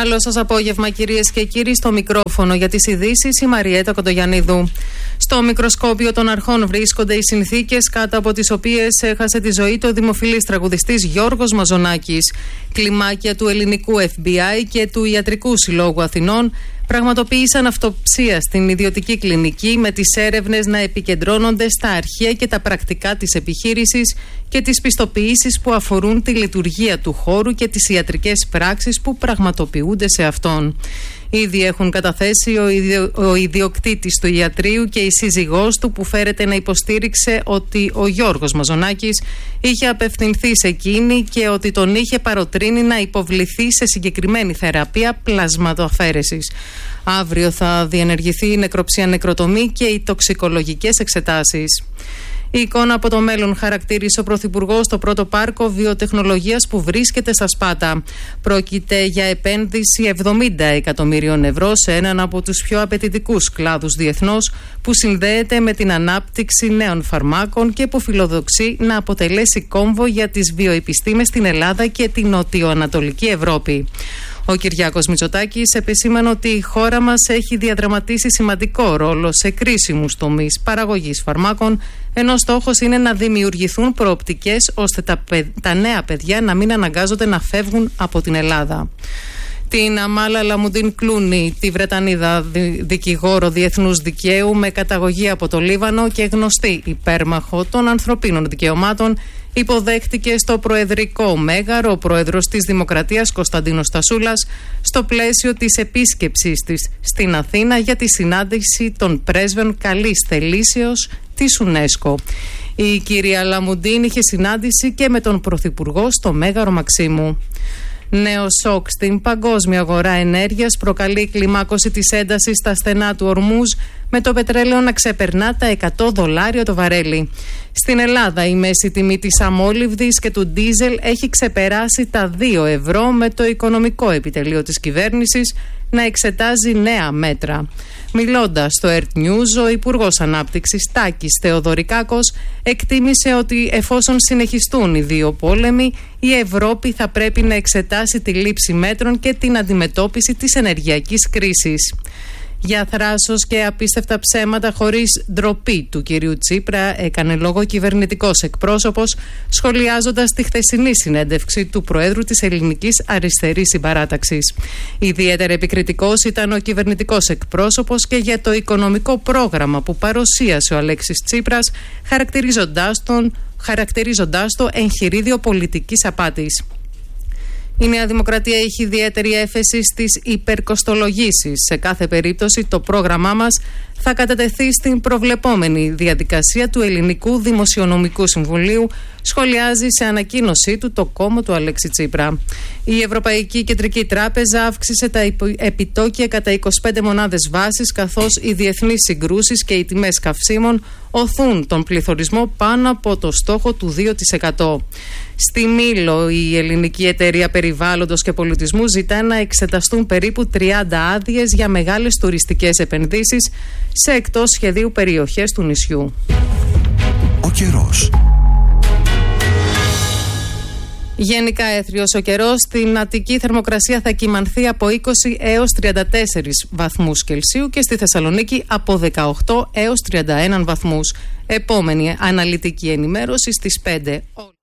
Καλό σας απόγευμα, κυρίες και κύριοι. Στο μικρόφωνο για τις ειδήσεις η Μαριέτα Κοντογιαννίδου. Στο μικροσκόπιο των αρχών βρίσκονται οι συνθήκες κάτω από τις οποίες έχασε τη ζωή το δημοφιλής τραγουδιστής Γιώργος Μαζονάκης. Κλιμάκια του ελληνικού FBI και του Ιατρικού Συλλόγου Αθηνών πραγματοποίησαν αυτοψία στην ιδιωτική κλινική, με τις έρευνες να επικεντρώνονται στα αρχεία και τα πρακτικά της επιχείρησης και τις πιστοποιήσεις που αφορούν τη λειτουργία του χώρου και τις ιατρικές πράξεις που πραγματοποιούνται σε αυτόν. Ήδη έχουν καταθέσει ο ιδιοκτήτης του ιατρείου και η σύζυγός του, που φέρεται να υποστήριξε ότι ο Γιώργος Μαζονάκης είχε απευθυνθεί σε εκείνη και ότι τον είχε παροτρύνει να υποβληθεί σε συγκεκριμένη θεραπεία πλασματοαφαίρεσης. Αύριο θα διενεργηθεί η νεκροψία-νεκροτομή και οι τοξικολογικές εξετάσεις. Η εικόνα από το μέλλον χαρακτήρισε ο Πρωθυπουργός στο πρώτο πάρκο βιοτεχνολογίας που βρίσκεται στα Σπάτα. Πρόκειται για επένδυση 70 εκατομμυρίων ευρώ σε έναν από τους πιο απαιτητικούς κλάδους διεθνώς, που συνδέεται με την ανάπτυξη νέων φαρμάκων και που φιλοδοξεί να αποτελέσει κόμβο για τις βιοεπιστήμες στην Ελλάδα και την νοτιοανατολική Ευρώπη. Ο Κυριάκος Μητσοτάκης επεσήμανε ότι η χώρα μας έχει διαδραματίσει σημαντικό ρόλο σε κρίσιμους τομείς παραγωγής φαρμάκων, ενώ στόχος είναι να δημιουργηθούν προοπτικές ώστε τα νέα παιδιά να μην αναγκάζονται να φεύγουν από την Ελλάδα. Την Αμάλα Λαμουντίν Κλούνι, τη Βρετανίδα δικηγόρο διεθνούς δικαίου με καταγωγή από το Λίβανο και γνωστή υπέρμαχο των ανθρωπίνων δικαιωμάτων, υποδέχτηκε στο Προεδρικό Μέγαρο ο Πρόεδρος της Δημοκρατίας Κωνσταντίνος Τασούλας, στο πλαίσιο της επίσκεψής της στην Αθήνα για τη συνάντηση των πρέσβεων καλής θελήσεως της UNESCO. Η κυρία Λαμουντίν είχε συνάντηση και με τον Πρωθυπουργό στο Μέγαρο Μαξίμου. Νέο σοκ στην παγκόσμια αγορά ενέργειας προκαλεί η κλιμάκωση της έντασης στα στενά του Ορμούζ, με το πετρέλαιο να ξεπερνά τα $100 το βαρέλι. Στην Ελλάδα η μέση τιμή της αμόλυβδης και του ντίζελ έχει ξεπεράσει τα 2 ευρώ, με το οικονομικό επιτελείο της κυβέρνησης να εξετάζει νέα μέτρα. Μιλώντας στο Earth News, ο Υπουργός Ανάπτυξης Τάκης Θεοδωρικάκος εκτίμησε ότι εφόσον συνεχιστούν οι δύο πόλεμοι, η Ευρώπη θα πρέπει να εξετάσει τη λήψη μέτρων και την αντιμετώπιση της ενεργειακής κρίσης. Για θράσος και απίστευτα ψέματα χωρίς ντροπή του κυρίου Τσίπρα έκανε λόγο κυβερνητικός εκπρόσωπος, σχολιάζοντας τη χθεσινή συνέντευξη του Προέδρου της Ελληνικής Αριστερής Συμπαράταξης. Ιδιαίτερα επικριτικός ήταν ο κυβερνητικός εκπρόσωπος και για το οικονομικό πρόγραμμα που παρουσίασε ο Αλέξης Τσίπρας, χαρακτηρίζοντάς το εγχειρίδιο πολιτικής απάτης. Η Νέα Δημοκρατία έχει ιδιαίτερη έφεση στις υπερκοστολογήσεις. Σε κάθε περίπτωση το πρόγραμμά μας θα κατατεθεί στην προβλεπόμενη διαδικασία του Ελληνικού Δημοσιονομικού Συμβουλίου, σχολιάζει σε ανακοίνωσή του το κόμμα του Αλέξη Τσίπρα. Η Ευρωπαϊκή Κεντρική Τράπεζα αύξησε τα επιτόκια κατά 25 μονάδες βάσης, καθώς οι διεθνείς συγκρούσεις και οι τιμές καυσίμων οθούν τον πληθωρισμό πάνω από το στόχο του 2%. Στη Μήλο, η Ελληνική Εταιρεία Περιβάλλοντος και Πολιτισμού ζητά να εξεταστούν περίπου 30 άδειες για μεγάλες τουριστικές επενδύσεις σε εκτός σχεδίου περιοχές του νησιού. Ο καιρός. Γενικά έθριος ο καιρός. Στην Αττική θερμοκρασία θα κυμανθεί από 20 έως 34 βαθμούς Κελσίου και στη Θεσσαλονίκη από 18 έως 31 βαθμούς. Επόμενη αναλυτική ενημέρωση στις 5.